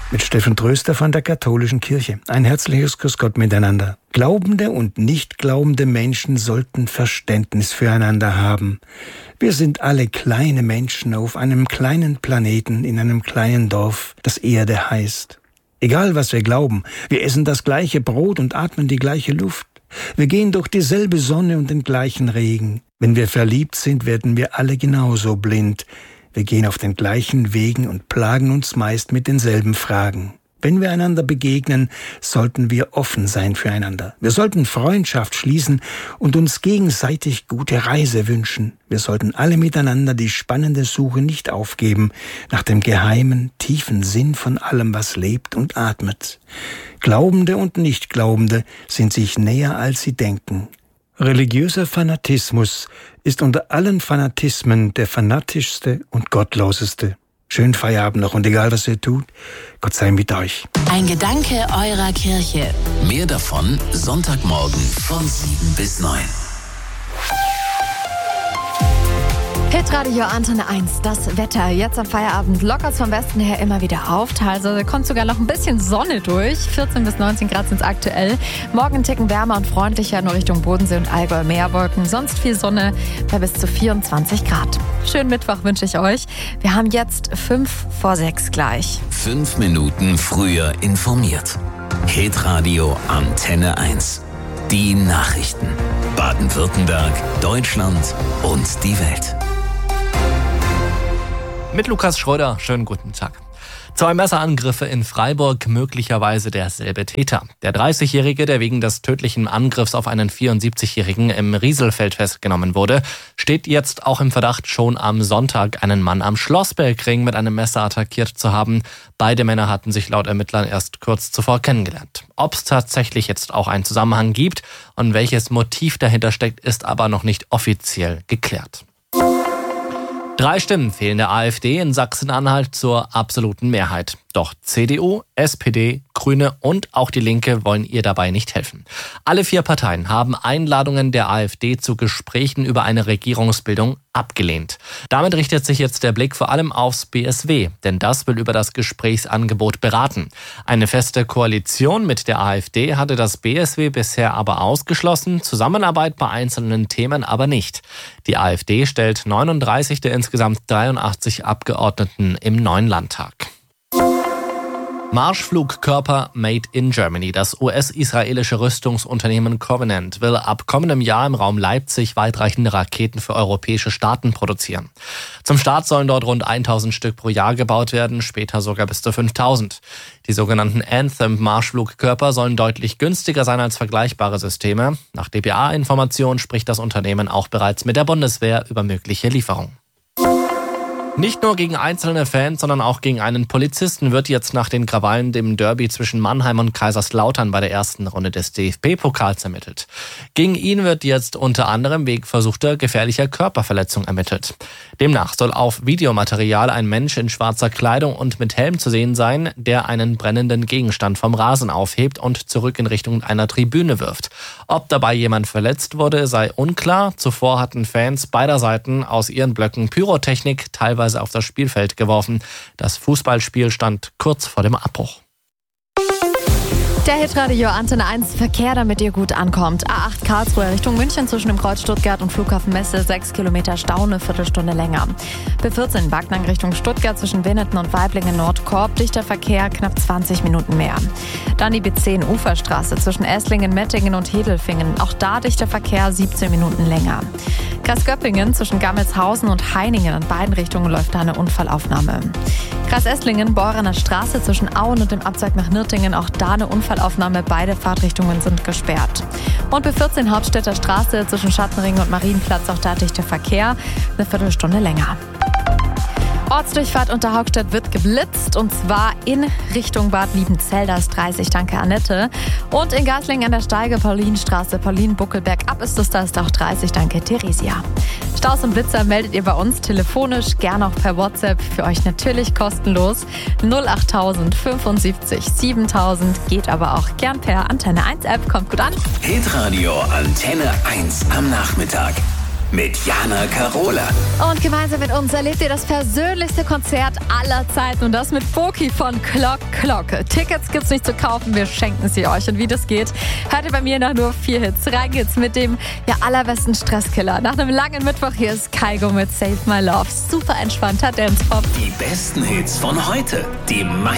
mit Steffen Tröster von der Katholischen Kirche. Ein herzliches Grüß Gott miteinander. Glaubende und nicht glaubende Menschen sollten Verständnis füreinander haben. Wir sind alle kleine Menschen auf einem kleinen Planeten in einem kleinen Dorf, das Erde heißt. Egal was wir glauben, wir essen das gleiche Brot und atmen die gleiche Luft. Wir gehen durch dieselbe Sonne und den gleichen Regen. Wenn wir verliebt sind, werden wir alle genauso blind. Wir gehen auf den gleichen Wegen und plagen uns meist mit denselben Fragen. Wenn wir einander begegnen, sollten wir offen sein füreinander. Wir sollten Freundschaft schließen und uns gegenseitig gute Reise wünschen. Wir sollten alle miteinander die spannende Suche nicht aufgeben nach dem geheimen, tiefen Sinn von allem, was lebt und atmet. Glaubende und Nichtglaubende sind sich näher, als sie denken. Religiöser Fanatismus ist unter allen Fanatismen der fanatischste und gottloseste. Schönen Feierabend noch und egal was ihr tut, Gott sei mit euch. Ein Gedanke eurer Kirche. Mehr davon Sonntagmorgen von 7 bis 9. Hitradio Antenne 1, das Wetter. Jetzt am Feierabend lockert es vom Westen her immer wieder auf. Teilweise kommt sogar noch ein bisschen Sonne durch. 14 bis 19 Grad sind es aktuell. Morgen ein Ticken wärmer und freundlicher, nur Richtung Bodensee und Allgäu Meerwolken. Sonst viel Sonne bei bis zu 24 Grad. Schönen Mittwoch wünsche ich euch. Wir haben jetzt 5 vor 6 gleich. 5 Minuten früher informiert. Hitradio Antenne 1. Die Nachrichten. Baden-Württemberg, Deutschland und die Welt. Mit Lukas Schröder, schönen guten Tag. 2 Messerangriffe in Freiburg, möglicherweise derselbe Täter. Der 30-Jährige, der wegen des tödlichen Angriffs auf einen 74-Jährigen im Rieselfeld festgenommen wurde, steht jetzt auch im Verdacht, schon am Sonntag einen Mann am Schlossbergring mit einem Messer attackiert zu haben. Beide Männer hatten sich laut Ermittlern erst kurz zuvor kennengelernt. Ob es tatsächlich jetzt auch einen Zusammenhang gibt und welches Motiv dahinter steckt, ist aber noch nicht offiziell geklärt. 3 Stimmen fehlen der AfD in Sachsen-Anhalt zur absoluten Mehrheit. Doch CDU, SPD, Grüne und auch die Linke wollen ihr dabei nicht helfen. Alle 4 Parteien haben Einladungen der AfD zu Gesprächen über eine Regierungsbildung abgelehnt. Damit richtet sich jetzt der Blick vor allem aufs BSW, denn das will über das Gesprächsangebot beraten. Eine feste Koalition mit der AfD hatte das BSW bisher aber ausgeschlossen, Zusammenarbeit bei einzelnen Themen aber nicht. Die AfD stellt 39 der insgesamt 83 Abgeordneten im neuen Landtag. Marschflugkörper made in Germany. Das US-israelische Rüstungsunternehmen Covenant will ab kommendem Jahr im Raum Leipzig weitreichende Raketen für europäische Staaten produzieren. Zum Start sollen dort rund 1000 Stück pro Jahr gebaut werden, später sogar bis zu 5000. Die sogenannten Anthem-Marschflugkörper sollen deutlich günstiger sein als vergleichbare Systeme. Nach dpa-Informationen spricht das Unternehmen auch bereits mit der Bundeswehr über mögliche Lieferungen. Nicht nur gegen einzelne Fans, sondern auch gegen einen Polizisten wird jetzt nach den Krawallen im Derby zwischen Mannheim und Kaiserslautern bei der ersten Runde des DFB-Pokals ermittelt. Gegen ihn wird jetzt unter anderem wegen versuchter gefährlicher Körperverletzung ermittelt. Demnach soll auf Videomaterial ein Mensch in schwarzer Kleidung und mit Helm zu sehen sein, der einen brennenden Gegenstand vom Rasen aufhebt und zurück in Richtung einer Tribüne wirft. Ob dabei jemand verletzt wurde, sei unklar. Zuvor hatten Fans beider Seiten aus ihren Blöcken Pyrotechnik teilweise auf das Spielfeld geworfen. Das Fußballspiel stand kurz vor dem Abbruch. Der Hitradio Antenne 1 Verkehr, damit ihr gut ankommt. A8 Karlsruhe Richtung München zwischen dem Kreuz Stuttgart und Flughafen Messe 6 Kilometer Stau, eine Viertelstunde länger. B14 Backnang Richtung Stuttgart zwischen Winneton und Waiblingen Nordkorb, dichter Verkehr, knapp 20 Minuten mehr. Dann die B10 Uferstraße zwischen Esslingen, Mettingen und Hedelfingen, auch da dichter Verkehr, 17 Minuten länger. Kreis Göppingen zwischen Gammelshausen und Heiningen, in beiden Richtungen läuft da eine Unfallaufnahme. Kreis Esslingen, Bohrener Straße zwischen Auen und dem Abzweig nach Nürtingen, auch da eine Unfallaufnahme, beide Fahrtrichtungen sind gesperrt. Und B14 Hauptstädter Straße zwischen Schattenring und Marienplatz, auch da dichter Verkehr, eine Viertelstunde länger. Ortsdurchfahrt unter Hauptstadt wird geblitzt und zwar in Richtung Bad Liebenzell, da ist 30, danke Annette. Und in Gaslingen an der Steige, Paulinstraße, Paulin-Buckelberg, ab ist es, da ist auch 30, danke Theresia. Staus und Blitzer meldet ihr bei uns telefonisch, gerne auch per WhatsApp, für euch natürlich kostenlos. 08000 75 7000, geht aber auch gern per Antenne 1 App, kommt gut an. Hitradio Antenne 1 am Nachmittag. mit Jana Karola. Und gemeinsam mit uns erlebt ihr das persönlichste Konzert aller Zeiten. Und das mit Boki von Clock Clock. Tickets gibt's nicht zu kaufen, wir schenken sie euch. Und wie das geht, hört ihr bei mir nach nur 4 Hits. Rein geht's mit dem allerbesten Stresskiller. Nach einem langen Mittwoch hier ist Kygo mit Save My Love. Super entspannter Dance-Pop. Die besten Hits von heute. Die